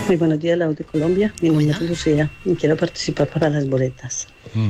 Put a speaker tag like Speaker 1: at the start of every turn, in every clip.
Speaker 1: Muy buenos días, La Voz de Colombia. Mi nombre
Speaker 2: Hola.
Speaker 1: es Lucía y quiero participar para las boletas.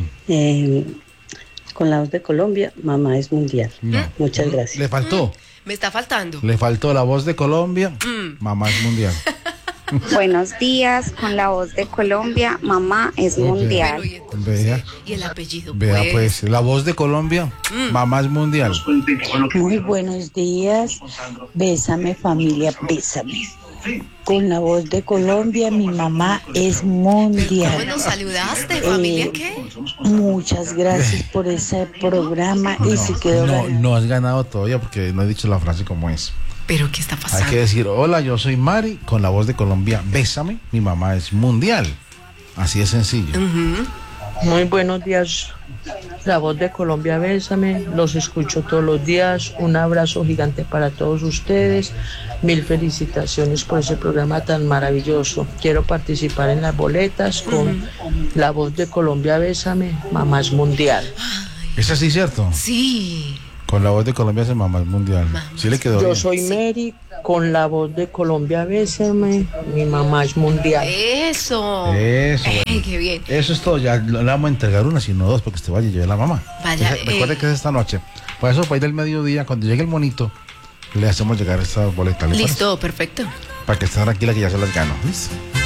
Speaker 1: Con La Voz de Colombia, Mamá es Mundial.
Speaker 3: No.
Speaker 1: Muchas gracias.
Speaker 3: Le faltó.
Speaker 2: Me está faltando.
Speaker 3: Le faltó La Voz de Colombia. Mamá es mundial.
Speaker 4: Buenos días, con La Voz de Colombia, Mamá es
Speaker 3: Oye.
Speaker 4: mundial.
Speaker 2: Pero, y entonces,
Speaker 3: Vea.
Speaker 2: y el apellido,
Speaker 3: Vea pues, La Voz de Colombia. Mamá es mundial.
Speaker 5: Muy buenos días, bésame familia, bésame. Con La Voz de Colombia, mi mamá es
Speaker 2: ¿Cómo
Speaker 5: mundial.
Speaker 2: nos saludaste? ¿Familia qué?
Speaker 5: Muchas gracias por ese programa y si quedó
Speaker 3: No has ganado todavía porque no he dicho la frase como es.
Speaker 2: ¿Pero qué está
Speaker 3: Hay
Speaker 2: pasando?
Speaker 3: que decir, hola, yo soy Mari, con La Voz de Colombia, bésame, mi mamá es mundial. Así de sencillo.
Speaker 6: Muy buenos días, La Voz de Colombia, bésame, los escucho todos los días, un abrazo gigante para todos ustedes, mil felicitaciones por ese programa tan maravilloso. Quiero participar en las boletas con La Voz de Colombia, bésame, Mamá es mundial.
Speaker 3: ¿Es así, cierto?
Speaker 2: Sí.
Speaker 3: Con La Voz de Colombia es mamá es mundial. Sí le quedó
Speaker 6: Yo
Speaker 3: bien.
Speaker 6: soy Mary, con La Voz de Colombia, bésame, mi mamá es mundial.
Speaker 2: Eso.
Speaker 3: Eso,
Speaker 2: Ay, qué bien.
Speaker 3: Eso es todo, ya le vamos a entregar una, sino dos, porque usted vaya y lleve a la mamá.
Speaker 2: Vaya,
Speaker 3: Recuerde que es esta noche. Por eso, para ir del mediodía, cuando llegue el monito, le hacemos llegar esta boleta. ¿Le parece?
Speaker 2: Listo, perfecto.
Speaker 3: Para que esté tranquila que ya se las gano. ¿Listo?